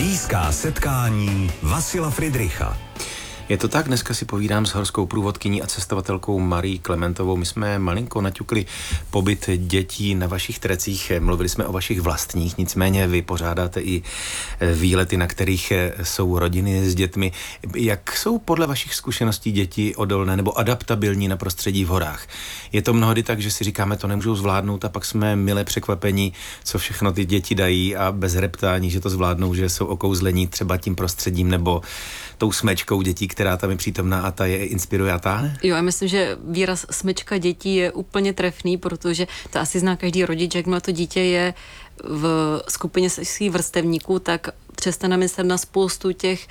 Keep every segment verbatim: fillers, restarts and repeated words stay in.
Blízká setkání Vasila Fridricha. Je to tak, dneska si povídám s horskou průvodkyní a cestovatelkou Marí Klementovou. My jsme malinko naťukli pobyt dětí na vašich trecích, mluvili jsme o vašich vlastních, nicméně vy pořádáte i výlety, na kterých jsou rodiny s dětmi. Jak jsou podle vašich zkušeností děti odolné nebo adaptabilní na prostředí v horách? Je to mnohdy tak, že si říkáme, to nemůžou zvládnout a pak jsme mile překvapení, co všechno ty děti dají a bez reptání, že to zvládnou, že jsou okouzlení třeba tím prostředím nebo tou smečkou dětí, která tam je přítomná a ta je inspiruje a táhne? Jo, já myslím, že výraz smečka dětí je úplně trefný, protože to asi zná každý rodič, jakmile to dítě je v skupině svých vrstevníků, tak přestane myslet na spoustu těch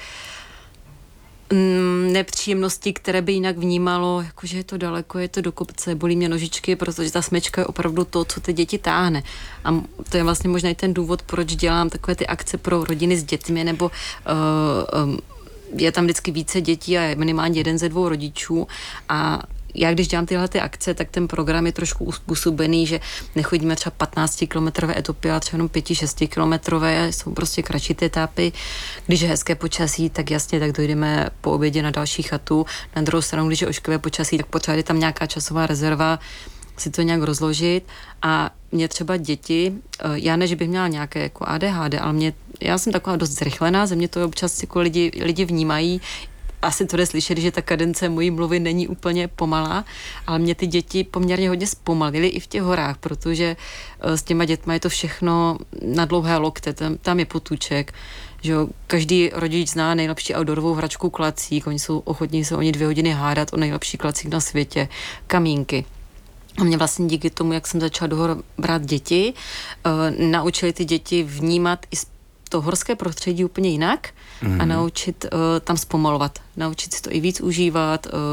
mm, nepříjemností, které by jinak vnímalo, jakože je to daleko, je to do kopce, bolí mě nožičky, protože ta smečka je opravdu to, co ty děti táhne. A to je vlastně možná i ten důvod, proč dělám takové ty akce pro rodiny s dětmi, nebo uh, um, je tam vždycky více dětí a je minimálně jeden ze dvou rodičů a já když dělám tyhle ty akce, tak ten program je trošku uspůsobený, že nechodíme třeba patnáctikilometrové etapy, ale třeba jenom pěti šestikilometrové, jsou prostě kratší ty etapy. Když je hezké počasí, tak jasně, tak dojdeme po obědě na další chatu. Na druhou stranu, když je ošklivé počasí, tak potřeba je tam nějaká časová rezerva, si to nějak rozložit a mě třeba děti, já ne, že bych měla nějaké jako A D H D, ale mě, já jsem taková dost zrychlená, ze mě to občas jako lidi, lidi vnímají, asi to jde slyšet, že ta kadence mojí mluvy není úplně pomalá, ale mě ty děti poměrně hodně zpomalily i v těch horách, protože s těma dětma je to všechno na dlouhé lokte, tam, tam je potůček, že jo, každý rodič zná nejlepší outdoorovou hračku klacík, oni jsou ochotní se oni dvě hodiny hádat o nejlepší klacík na světě, kamínky. A mě vlastně díky tomu, jak jsem začala do hor brát děti, uh, naučili ty děti vnímat i to horské prostředí úplně jinak mm. a naučit uh, tam zpomalovat. Naučit si to i víc užívat, uh,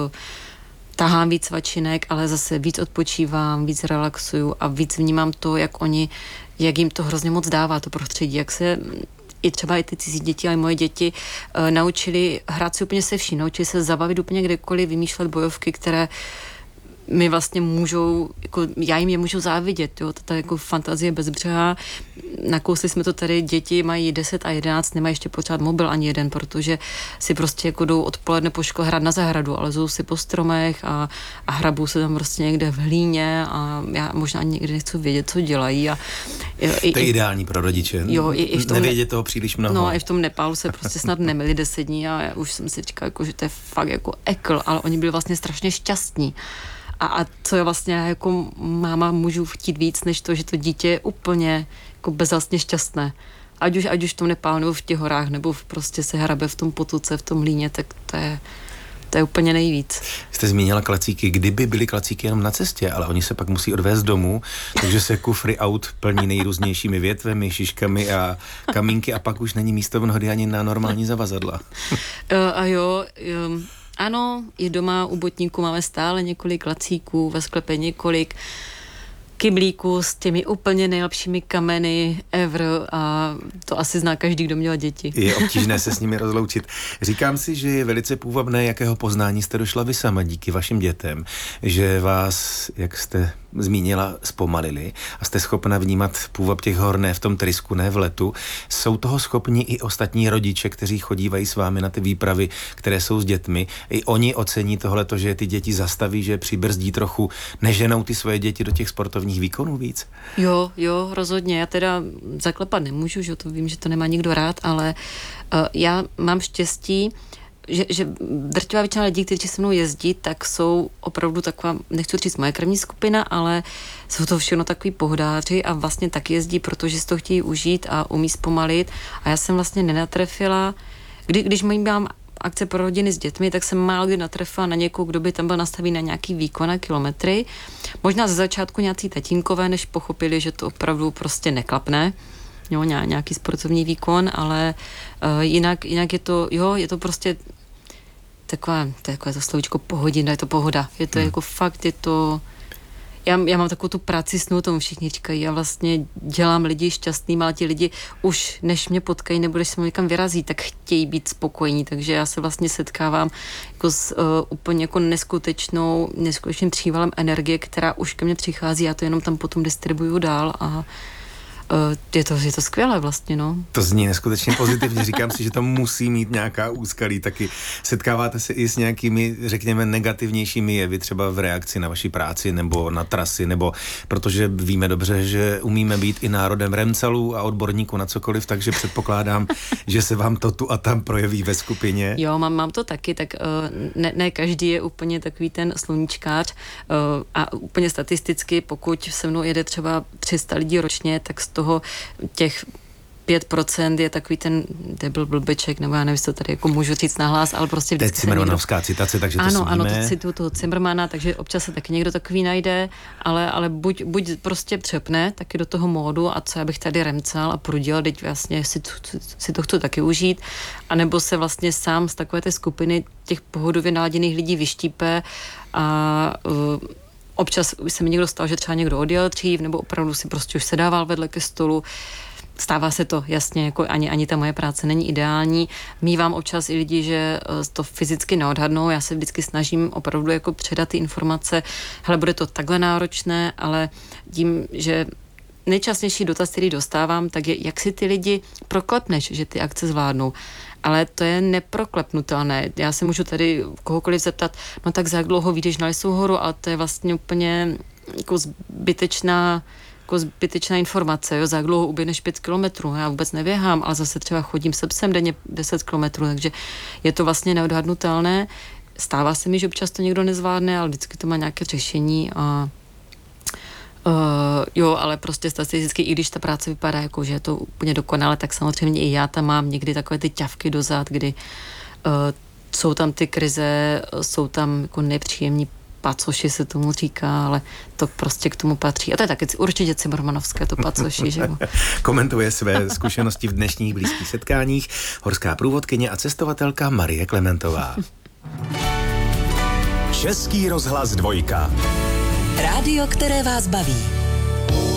tahám víc svačinek, ale zase víc odpočívám, víc relaxuju a víc vnímám to, jak oni, jak jim to hrozně moc dává, to prostředí, jak se i třeba i ty cizí děti, ale moje děti uh, naučili hrát si úplně se vším, naučili se zabavit úplně kdekoliv, vymýšlet bojovky, které mi vlastně můžou, jako já jim je můžu závidět, jo, ta jako fantazie bezbřehá. Nakousli jsme to tady, děti mají deset a jedenáct, nemají ještě pořád mobil ani jeden, protože si prostě jako jdou odpoledne po škole hrát na zahradu, ale jsou si po stromech a, a hrabou se tam prostě někde v hlíně a já možná ani někdy nechci vědět, co dělají. A, jo, i, to je i, ideální pro rodiče. Jo, i, i v tom nevědět toho příliš mnoho. No, i v tom Nepálu se prostě snad nemili deset dní a já už jsem si říkala, jako, že to je fakt jako ekl, ale oni byli vlastně strašně šťastní. A, a co je vlastně jako máma můžu chtít víc, než to, že to dítě je úplně jako bezvlastně šťastné. Ať už, ať už v tom Nepálu, nebo v těch horách, nebo v prostě se hrabe v tom potoce, v tom hlíně, tak to je, to je úplně nejvíc. Jste zmínila klacíky, kdyby byly klacíky jenom na cestě, ale oni se pak musí odvést domů, takže se kufry aut plní nejrůznějšími větvemi, šiškami a kamínky a pak už není místo mnohdy ani na normální zavazadla. a jo, um, ano, i doma u botníku máme stále několik klacíků, ve sklepě několik kyblíků s těmi úplně nejlepšími kameny ever a to asi zná každý, kdo měl děti. Je obtížné se s nimi rozloučit. Říkám si, že je velice půvabné, jakého poznání jste došla vy sama díky vašim dětem, že vás, jak jste zmínila, zpomalili a jste schopna vnímat půvab těch hor ne v tom trysku, ne v letu. Jsou toho schopni i ostatní rodiče, kteří chodívají s vámi na ty výpravy, které jsou s dětmi. I oni ocení tohleto, že ty děti zastaví, že přibrzdí trochu, neženou ty svoje děti do těch sportovních výkonů víc? Jo, jo, rozhodně. Já teda zaklepat nemůžu, že to vím, že to nemá nikdo rád, ale uh, já mám štěstí, že, že drtivá většina lidí, kteří se mnou jezdí, tak jsou opravdu taková, nechci říct moje krevní skupina, ale jsou to všechno takový pohodáři a vlastně tak jezdí, protože si to chtějí užít a umí zpomalit. A já jsem vlastně nenatrefila, kdy, když mám akce pro rodiny s dětmi, tak jsem málo kdy natrefila na někoho, kdo by tam byl nastavený na nějaký výkon a kilometry. Možná ze začátku nějací tatínkové, než pochopili, že to opravdu prostě neklapne. Jo, nějaký sportovní výkon, ale uh, jinak, jinak je to, jo, je to prostě taková, to je takové to slovíčko pohodina, je to pohoda. Je to hmm. jako fakt, je to, já, já mám takovou tu práci snu, tomu všichni říkají, já vlastně dělám lidi šťastným, ale ti lidi už než mě potkají, nebo než se někam vyrazí, tak chtějí být spokojení, takže já se vlastně setkávám jako s uh, úplně jako neskutečnou, neskutečným přívalem energie, která už ke mně přichází, já to jenom tam potom distribuju dál a je to, je to skvělé vlastně, no. To zní neskutečně pozitivně, říkám si, že to musí mít nějaká úskalí, taky setkáváte se i s nějakými, řekněme, negativnějšími jevy, třeba v reakci na vaši práci nebo na trasy, nebo protože víme dobře, že umíme být i národem remcelů a odborníků na cokoliv, takže předpokládám, že se vám to tu a tam projeví ve skupině. Jo, mám, mám to taky, tak ne, ne každý je úplně takový ten sluníčkář a úplně statisticky, pokud se mnou jede třeba tři sta lidí ročně, tak z toho těch pět procent je takový ten debil blbeček, nebo já nevím, to tady jako můžu říct nahlas, ale prostě vždycky to je Cimrmanovská někdo... citace, takže to ano, víme. Ano, to cituju toho Cimrmana, takže občas se taky někdo takový najde, ale, ale buď, buď prostě přepne taky do toho módu a co já bych tady remcal a prudil, teď vlastně si, si to chci taky užít, anebo se vlastně sám z takové té skupiny těch pohodově naladěných lidí vyštípe a uh, občas už se mi někdo stalo, že třeba někdo odjel dřív, nebo opravdu si prostě už sedával vedle ke stolu. Stává se to, jasně, jako ani, ani ta moje práce není ideální. Mívám občas i lidi, že to fyzicky neodhadnou. Já se vždycky snažím opravdu jako předat ty informace. Hele, bude to takhle náročné, ale tím, že nejčastější dotaz, který dostávám, tak je, jak si ty lidi proklepneš, že ty akce zvládnou. Ale to je neproklepnutelné. Já se můžu tady kohokoliv zeptat, no tak za jak dlouho vyjdeš na Lisou horu, ale to je vlastně úplně jako zbytečná jako zbytečná informace, jo, za jak dlouho uběhneš pět kilometrů, já vůbec nevěhám, ale zase třeba chodím se psem denně deset kilometrů, takže je to vlastně neodhadnutelné. Stává se mi, že občas to někdo nezvládne, ale vždycky to má nějaké řešení a Uh, jo, ale prostě statisticky, i když ta práce vypadá jako, že je to úplně dokonale, tak samozřejmě i já tam mám někdy takové ty ťavky dozad, kdy uh, jsou tam ty krize, jsou tam jako nepříjemní pacoši se tomu říká, ale to prostě k tomu patří. A to je taky určitě cimrmanovské, to pacoši, že jo. Komentuje své zkušenosti v dnešních blízkých setkáních horská průvodkyně a cestovatelka Marie Klementová. Český rozhlas dvojka. Rádio, které vás baví.